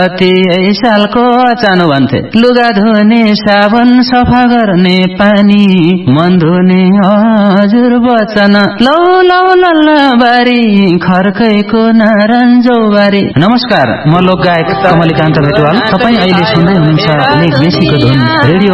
कति सालको चानो भन्थे लुगा धुने साबुन सफा गर्ने पानी मन धुने हजुर बचन लौ लौ लल्ला बारी खर्कैको नारायणजौ बारी। नमस्कार, म लोकगायक कमलिकान्त भेटवाल। तपाईँ अहिले सुन्दै हुनुहुन्छ लेख बेसीको धुन रेडियो